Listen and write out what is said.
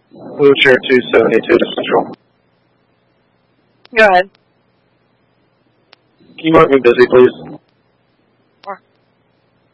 Wheelchair 272 to Central. Go ahead. Can you mark me busy, please?